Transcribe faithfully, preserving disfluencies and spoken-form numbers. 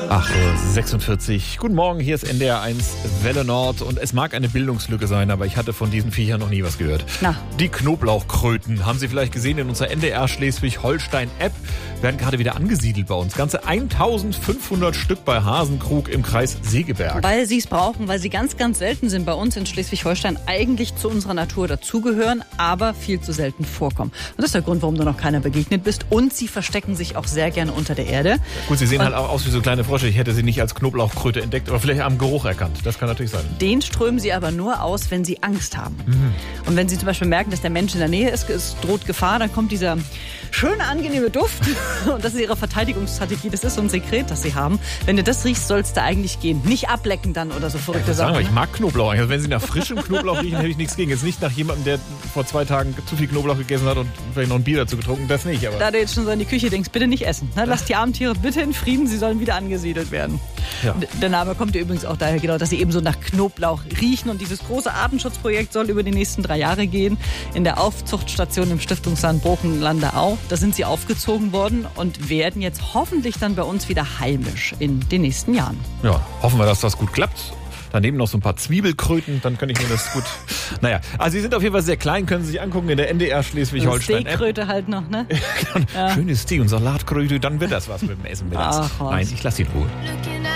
acht Uhr sechsundvierzig. Guten Morgen, hier ist N D R eins Welle Nord und es mag eine Bildungslücke sein, aber ich hatte von diesen Viechern noch nie was gehört. Na. Die Knoblauchkröten, haben Sie vielleicht gesehen in unserer N D R Schleswig-Holstein-App, werden gerade wieder angesiedelt bei uns. Ganze eintausendfünfhundert Stück bei Hasenkrug im Kreis Segeberg. Weil sie es brauchen, weil sie ganz, ganz selten sind bei uns in Schleswig-Holstein, eigentlich zu unserer Natur dazugehören, aber viel zu selten vorkommen. Und das ist der Grund, warum du noch keiner begegnet bist. Und sie verstecken sich auch sehr gerne unter der Erde. Gut, sie sehen und halt auch aus wie so kleine Frösche. Ich hätte sie nicht als Knoblauchkröte entdeckt, aber vielleicht am Geruch erkannt. Das kann natürlich sein. Den strömen sie aber nur aus, wenn sie Angst haben. Mhm. Und wenn sie zum Beispiel merken, dass der Mensch in der Nähe ist, es droht Gefahr, dann kommt dieser schöne, angenehme Duft. Und das ist ihre Verteidigungsstrategie. Das ist so ein Sekret, das sie haben. Wenn du das riechst, soll es da eigentlich gehen. Nicht ablecken dann oder so verrückte ja, Sachen. Sagen, ich mag Knoblauch. Also wenn sie nach frischem Knoblauch riechen, hätte ich nichts gegen. Jetzt nicht nach jemandem, der vor zwei Tagen zu viel Knoblauch gegessen hat und vielleicht noch ein Bier dazu getrunken. Das nicht. Aber da du jetzt schon so in die Küche denkst, bitte nicht essen. Na, lass die armen Tiere bitte in Frieden. Sie sollen wieder angesiedelt werden. Ja. Der Name kommt ja übrigens auch daher, genau, dass sie eben so nach Knoblauch riechen. Und dieses große Artenschutzprojekt soll über die nächsten drei Jahre gehen. In der Aufzuchtstation im Stiftungsland Brokenlande-Au. Da sind sie aufgezogen worden und werden jetzt hoffentlich dann bei uns wieder heimisch in den nächsten Jahren. Ja, hoffen wir, dass das gut klappt. Daneben noch so ein paar Zwiebelkröten, dann kann ich mir das gut... Naja, also sie sind auf jeden Fall sehr klein, können Sie sich angucken in der N D R Schleswig-Holstein. Steakkröte halt noch, ne? Ja. Schönes Steak und Salatkröte, dann wird das was mit dem Essen mittags. Nein, ich lasse sie in Ruhe.